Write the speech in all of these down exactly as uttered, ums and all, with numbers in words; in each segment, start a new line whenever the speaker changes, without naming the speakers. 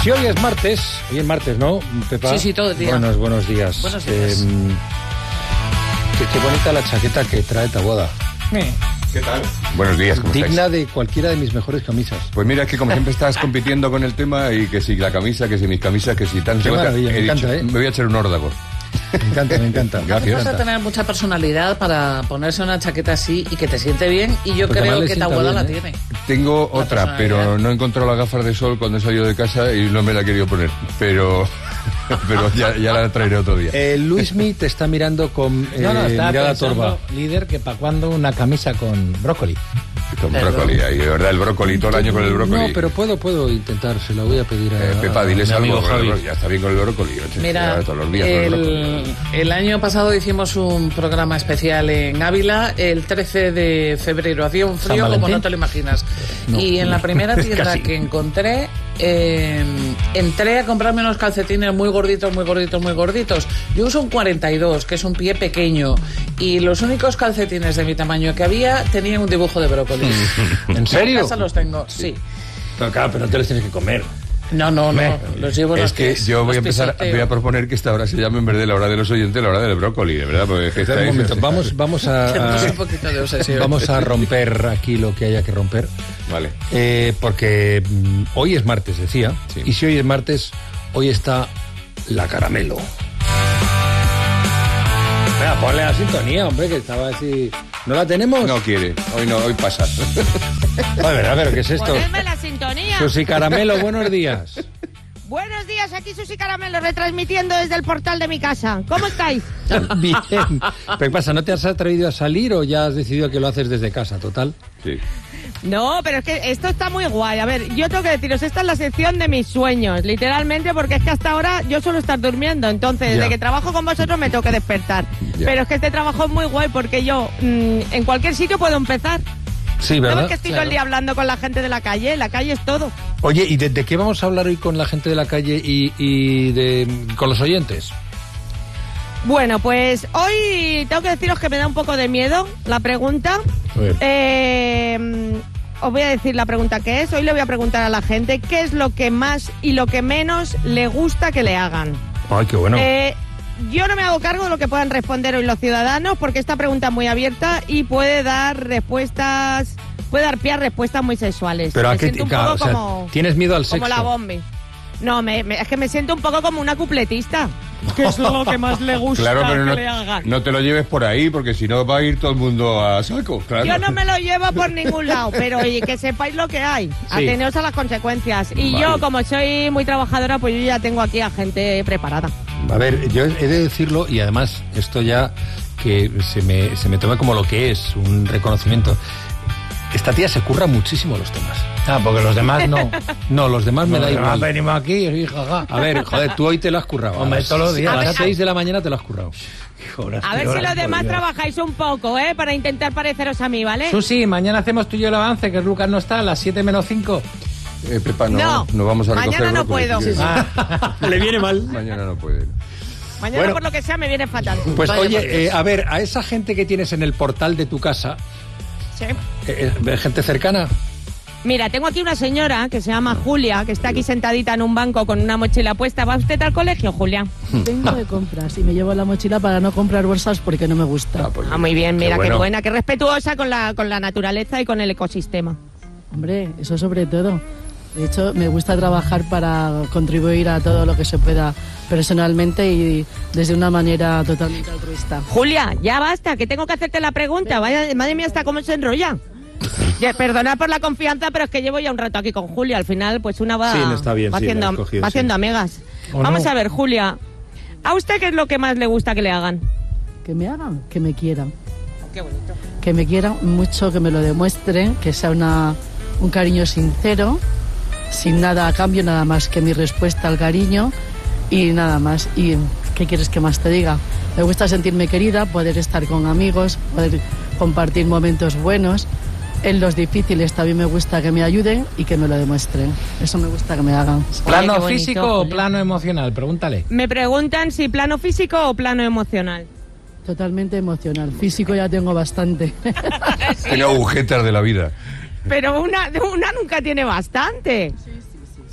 Si hoy es martes, hoy es martes, ¿no, Pepa?
Sí, sí, todo el día.
Buenos, buenos días.
Buenos días.
Eh, qué, qué bonita la chaqueta que trae Taboada.
Eh.
¿Qué tal? Buenos días, ¿cómo
Digna
estáis?
de cualquiera de mis mejores camisas.
Pues mira, que como siempre estás compitiendo con el tema y que si la camisa, que si mis camisas, que si tan...
Qué maravilla, me
he
encanta,
dicho,
¿eh?
Me voy a echar un órdago.
Me encanta, me encanta.
Gracias.
Vas a tener mucha personalidad para ponerse una chaqueta así y que te siente bien, y yo
Porque
creo
además le
que
sienta
Taboada
bien,
la
¿eh?
tiene.
Tengo
La
otra,
personalidad.
pero no he encontrado las gafas de sol cuando he salido de casa y no me la he querido poner. Pero, pero ya, ya la traeré otro día.
Eh, Luismi te está mirando con eh,
No, no, está
mirada
pensando,
torva.
líder, que para cuando una camisa con brócoli.
Con brócoli, ahí, de verdad, el brócoli, todo el año con el brócoli.
No, pero puedo, puedo intentar, se la voy a pedir a,
Eh, Pepa, diles
a mi
algo,
amigo Javi.
ya está bien con el brócoli. oye,
Mira,
ya todos los días con el brócoli.
el, el año pasado hicimos un programa especial en Ávila, el trece de febrero. Hacía un
¿San
frío como
Valentín?
no te lo imaginas.
No.
Y en la primera tienda
Casi.
que encontré, eh, entré a comprarme unos calcetines muy gorditos, muy gorditos, muy gorditos. Yo uso un cuarenta y dos, que es un pie pequeño. Y los únicos calcetines de mi tamaño que había tenían un dibujo de brócoli.
¿En serio?
En casa los tengo, sí.
Pero claro, pero no te los tienes que comer.
No, no, no. Los llevo en
Es
los
que
pies,
yo voy a
los
empezar,
pisoteo.
voy a proponer que esta hora se llame en vez de la hora de los oyentes, la hora del brócoli, de verdad, porque es que
Espera un
estáis-
momento, vamos, vamos a,
Tenemos
a-
un poquito de obsesión.
vamos a romper aquí lo que haya que romper.
Vale.
Eh, porque mm, hoy es martes, decía.
Sí.
Y si hoy es martes, hoy está la caramelo. Venga, ponle la sintonía, hombre, que estaba así. ¿No la tenemos?
No quiere, hoy no, hoy pasa.
A ver, a ver, ¿qué es esto?
Ponedme la sintonía.
Susi Caramelo, buenos días.
Buenos días, aquí Susi Caramelo, retransmitiendo desde el portal de mi casa. ¿Cómo estáis?
Bien. ¿Pero qué pasa? ¿No te has atrevido a salir o ya has decidido que lo haces desde casa, total?
Sí.
No, pero es que esto está muy guay. A ver, yo tengo que deciros, esta es la sección de mis sueños, literalmente, porque es que hasta ahora yo suelo estar durmiendo. Entonces,
Ya.
desde que trabajo con vosotros me tengo que despertar.
Ya.
Pero es que este trabajo es muy guay porque yo mm, en cualquier sitio puedo empezar.
Sí,
¿Sabes
¿verdad?
que estoy todo el día hablando con la gente de la calle? La calle es todo.
Oye, ¿y de, de qué vamos a hablar hoy con la gente de la calle y, y de, con los oyentes?
Bueno, pues hoy tengo que deciros que me da un poco de miedo la pregunta.
A ver.
Eh, os voy a decir la pregunta que es. Hoy le voy a preguntar a la gente qué es lo que más y lo que menos le gusta que le hagan.
Ay, qué bueno.
Eh, yo no me hago cargo de lo que puedan responder hoy los ciudadanos porque esta pregunta es muy abierta y puede dar respuestas, puede dar pie a respuestas muy sexuales.
Pero
me
a qué
siento un
claro,
poco
o sea,
como,
¿tienes miedo al sexo?
como la bombi. No, me, me- es que me siento un poco como una cupletista. ¿Qué es lo que más le gusta
Claro, pero
que
no,
le hagan?
no te lo lleves por ahí, porque si no va a ir todo el mundo a saco, claro.
Yo no me lo llevo por ningún lado, pero oye, que sepáis lo que hay. Ateneos a las consecuencias. Y
Vale.
yo, como soy muy trabajadora, pues yo ya tengo aquí a gente preparada.
A ver, yo he de decirlo, y además esto ya que se me, se me toma como lo que es, un reconocimiento. Esta tía se curra muchísimo los temas.
Ah, porque los demás no.
No, los demás me da
Ah,
igual.
venimos aquí, y jaja.
A ver, joder, tú hoy te lo has currado.
Hombre,
A las-
todos los días.
A
A
las
ver,
seis de la mañana te lo has currado.
A ver si los demás trabajáis un poco, ¿eh? Para intentar pareceros a mí, ¿vale?
Susi, mañana hacemos tú y yo el avance, que Lucas no está a las siete menos cinco.
Eh, Pepa, no,
No,
no vamos a recoger
mañana no
brócoli,
puedo.
si quieres.
Ah,
Le viene mal.
Mañana no puede.
Mañana,
bueno.
por lo que sea, me viene fatal.
Pues
Vaya por
oye,
Dios.
eh, a ver, a esa gente que tienes en el portal de tu casa,
Sí.
eh, eh, gente cercana,
Mira, tengo aquí una señora que se llama Julia, que está aquí sentadita en un banco con una mochila puesta. ¿Va usted al colegio, Julia?
Vengo de compras y me llevo la mochila para no comprar bolsas porque no me gusta.
Ah, pues,
Ah, muy bien, mira, qué,
bueno.
buena, qué respetuosa con la, con la naturaleza y con el ecosistema.
Hombre, eso sobre todo. De hecho, me gusta trabajar para contribuir a todo lo que se pueda personalmente y desde una manera totalmente altruista.
Julia, ya basta, que tengo que hacerte la pregunta. Vaya, madre mía, hasta cómo se enrolla. Ya, perdonad por la confianza, pero es que llevo ya un rato aquí con Julia. Al final, pues una va,
Sí, no está bien,
va
sí,
haciendo,
la has cogido,
va
sí.
haciendo amigas.
¿O
Vamos
no?
a ver, Julia, ¿a usted qué es lo que más le gusta que le hagan?
Que me hagan, que me quieran.
Qué bonito.
Que me quieran mucho, que me lo demuestren, que sea una, un cariño sincero, sin nada a cambio, nada más que mi respuesta al cariño y nada más. ¿Y qué quieres que más te diga? Me gusta sentirme querida, poder estar con amigos, poder compartir momentos buenos. En los difíciles también me gusta que me ayuden y que me lo demuestren. Eso me gusta que me hagan.
¿Plano
qué bonito,
físico o
Julia.
plano emocional? Pregúntale.
Me preguntan si plano físico o plano emocional.
Totalmente emocional. Físico ya tengo bastante.
Tiene agujetas de la vida.
Pero una, una nunca tiene bastante.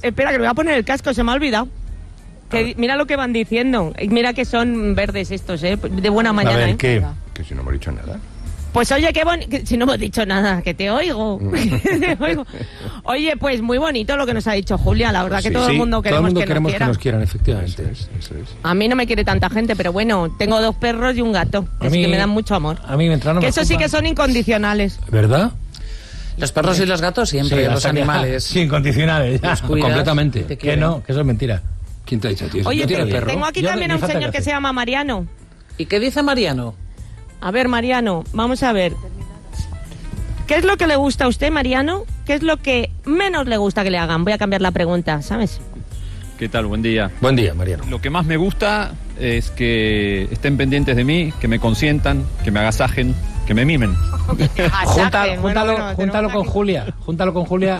Espera, que le voy a poner el casco, se me ha olvidado. Que, mira lo que van diciendo. Y mira que son verdes estos, ¿eh? De buena mañana,
A ver,
¿eh?
¿qué?
Que si no hemos dicho nada.
Pues oye, qué bonito. Si no hemos dicho nada, que te oigo. Que te oigo. Oye, pues muy bonito lo que nos ha dicho Julia. La verdad que
Sí,
todo
sí,
el mundo queremos,
todo el mundo
que,
queremos
nos
que
quiera.
nos quieran, efectivamente.
Eso es, eso es.
A mí no me quiere tanta gente, pero bueno, tengo dos perros y un gato.
A
Así
mí-
que me dan mucho amor.
A mí mientras no
Que
me
eso sí
escupan-
que son incondicionales.
¿Verdad?
Los perros y los gatos siempre,
Sí,
los
hasta que-
animales.
Sí, incondicionales. ya.
Los cuidas,
completamente.
te
Que
quieren.
no, que eso es mentira.
¿Quién te ha dicho, tío?
Oye,
¿No tiene
te-
perro?
tengo aquí
Yo
también
me
a un
falta
señor
que
que
hacer.
se llama Mariano.
¿Y qué dice Mariano?
A ver, Mariano, vamos a ver. ¿Qué es lo que le gusta a usted, Mariano? ¿Qué es lo que menos le gusta que le hagan? Voy a cambiar la pregunta, ¿sabes?
¿Qué tal? Buen día.
Buen día, Mariano.
Lo que más me gusta es que estén pendientes de mí, que me consientan, que me agasajen, que me mimen.
Junta-
Bueno,
júntalo
bueno,
júntalo
tenemos
con
aquí-
Julia. Júntalo con Julia.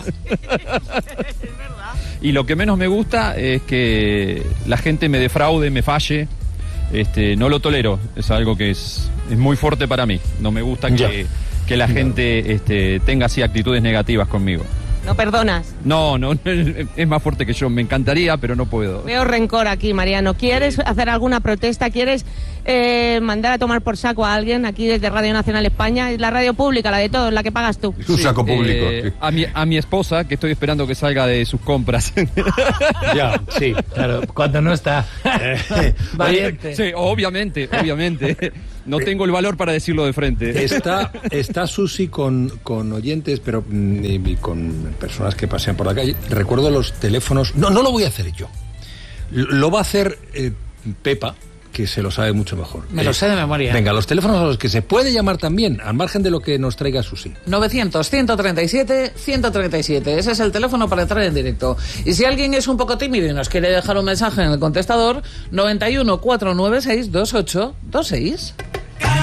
Y lo que menos me gusta es que la gente me defraude, me falle. Este, no lo tolero. Es algo que es, es muy fuerte para mí. No me gusta
Ya.
que, que la gente este, tenga así actitudes negativas conmigo.
No perdonas.
No, no, es más fuerte que yo. Me encantaría, pero no puedo.
Veo rencor aquí, Mariano. ¿Quieres hacer alguna protesta? ¿Quieres eh, mandar a tomar por saco a alguien aquí desde Radio Nacional España? Es la radio pública, la de todos, la que pagas tú.
Es un saco público.
Eh,
sí.
a, mi, a mi esposa, que estoy esperando que salga de sus compras.
Ya, sí.
Claro, cuando no está. Valiente.
Sí, obviamente, obviamente. No tengo el valor para decirlo de frente.
Está, está Susi con, con oyentes, pero mm, y, y con personas que pasean por la calle. Recuerdo los teléfonos. No, no lo voy a hacer yo. Lo lo va a hacer eh, Pepa, que se lo sabe mucho mejor.
Me
Eh,
lo sé de memoria.
Venga, los teléfonos a los que se puede llamar también, al margen de lo que nos traiga Susi.
novecientos, ciento treinta y siete, ciento treinta y siete. Ese es el teléfono para entrar en directo. Y si alguien es un poco tímido y nos quiere dejar un mensaje en el contestador, noventa y uno, cuatrocientos noventa y seis, veintiocho veintiséis.